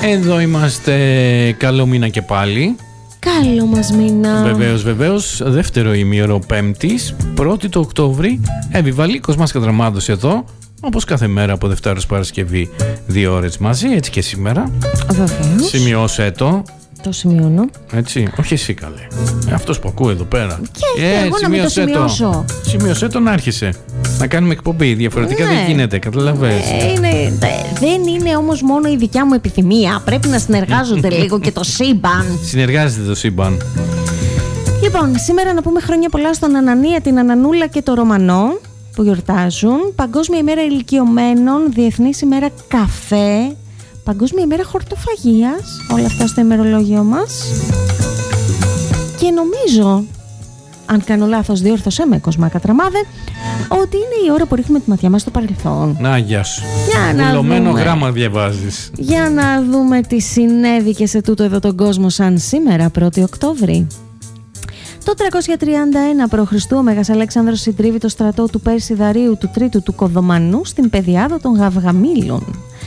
Εδώ είμαστε, καλό μήνα και πάλι. Καλό μας μήνα. Βεβαίως, δεύτερο ημίωρο Πέμπτης, 1η του Οκτώβρη. Βαλίκος μας Κατραμάδος εδώ, όπως κάθε μέρα από Δευτέρα ως Παρασκευή, 2 ώρες μαζί, έτσι και σήμερα. Βεβαίως. Σημειώσε το. Το σημειώνω. Έτσι, όχι εσύ καλέ. Αυτός που ακούω εδώ πέρα. Και εγώ να μην το σημειώσω. Σημειώσε το να άρχισε. Να κάνουμε εκπομπή. Διαφορετικά δεν γίνεται, καταλαβαίνεις. Δεν είναι όμως μόνο η δικιά μου επιθυμία. Πρέπει να συνεργάζονται λίγο και το σύμπαν. Συνεργάζεται το σύμπαν. Λοιπόν, σήμερα να πούμε χρόνια πολλά στον Ανανία, την Ανανούλα και το Ρωμανό που γιορτάζουν. Παγκόσμια ημέρα ηλικιωμένων, Διεθνής ημέρα καφέ, Παγκόσμια ημέρα χορτοφαγίας. Όλα αυτά στο ημερολόγιο μας. Και νομίζω, αν κάνω λάθος διόρθωσέ με Κοσμά Κατραμάδε, ότι είναι η ώρα που ρίχνουμε τη ματιά μας στο παρελθόν. Να, γεια σου. Βουλωμένο γράμμα διαβάζεις. Για να δούμε τι συνέβη και σε τούτο εδώ τον κόσμο σαν σήμερα, 1η Οκτώβρη. Το 331 π.Χ. ο Μέγας Αλέξανδρος συντρίβει το στρατό του Πέρση Δαρίου του Τρίτου του Κοδομανού στην πεδιάδα των Γαυγαμήλων.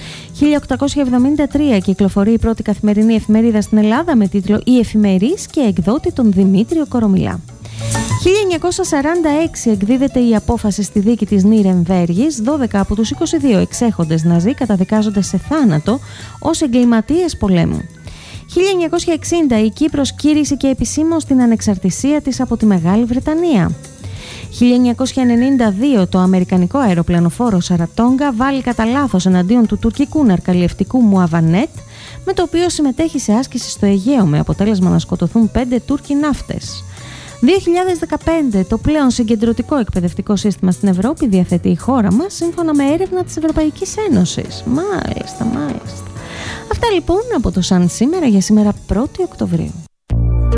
1873 κυκλοφορεί η πρώτη καθημερινή εφημερίδα στην Ελλάδα με τίτλο «Η Εφημερής» και εκδότη τον Δημήτριο Κορομιλά. 1946 εκδίδεται η απόφαση στη δίκη της Νιρεμβέργης. 12 από τους 22 εξέχοντες Ναζί καταδικάζονται σε θάνατο ως εγκληματίες πολέμου. 1960 η Κύπρος κήρυσε και επισήμως την ανεξαρτησία της από τη Μεγάλη Βρετανία. 1992 το αμερικανικό αεροπλανοφόρο Σαρατόγκα βάλει κατά λάθος εναντίον του τουρκικού ναρκαλιευτικού Μουαβανέτ, με το οποίο συμμετέχει σε άσκηση στο Αιγαίο με αποτέλεσμα να σκοτωθούν 5 Τούρκοι ναύτες. 2015 το πλέον συγκεντρωτικό εκπαιδευτικό σύστημα στην Ευρώπη διαθέτει η χώρα μας σύμφωνα με έρευνα της Ευρωπαϊκής Ένωσης. Μάλιστα. Αυτά λοιπόν από το σαν σήμερα για σήμερα 1η Οκτωβρίου.